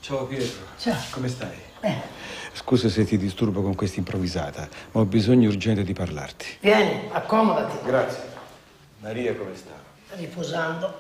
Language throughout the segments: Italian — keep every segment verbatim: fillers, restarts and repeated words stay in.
Ciao Pietro. Ciao. Come stai? Bene. Scusa se ti disturbo con questa improvvisata, ma ho bisogno urgente di parlarti. Vieni, accomodati. Grazie. Maria come sta? Riposando.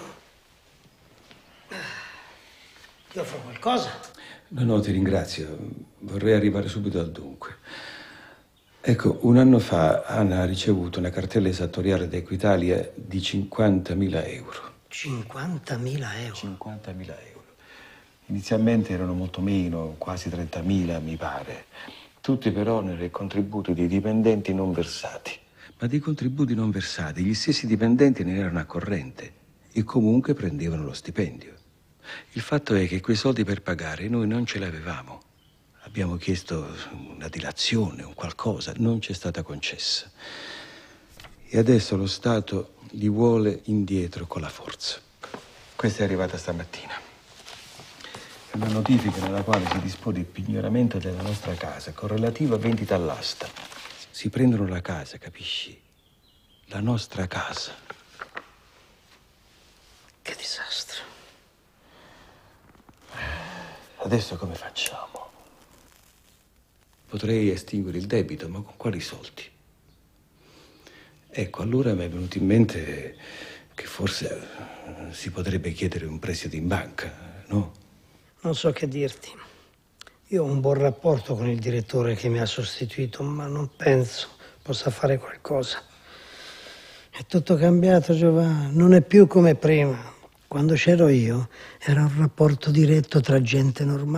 Ti offro qualcosa? No, no, ti ringrazio. Vorrei arrivare subito al dunque. Ecco, un anno fa Anna ha ricevuto una cartella esattoriale da Equitalia di cinquantamila euro. cinquantamila euro? cinquantamila euro. Inizialmente erano molto meno, quasi trentamila mi pare. Tutti per oneri e contributi dei dipendenti non versati. Ma dei contributi non versati, gli stessi dipendenti ne erano a corrente e comunque prendevano lo stipendio. Il fatto è che quei soldi per pagare noi non ce l'avevamo. Abbiamo chiesto una dilazione, un qualcosa, non ci è stata concessa. E adesso lo Stato li vuole indietro con la forza. Questa è arrivata stamattina. È una notifica nella quale si dispone il pignoramento della nostra casa con relativa vendita all'asta. Si prendono la casa, capisci? La nostra casa. Che disastro. Adesso come facciamo? Potrei estinguere il debito, ma con quali soldi? Ecco, allora mi è venuto in mente che forse si potrebbe chiedere un prestito in banca, no? Non so che dirti. Io ho un buon rapporto con il direttore che mi ha sostituito, ma non penso possa fare qualcosa. È tutto cambiato, Giovanni. Non è più come prima. Quando c'ero io era un rapporto diretto tra gente normale.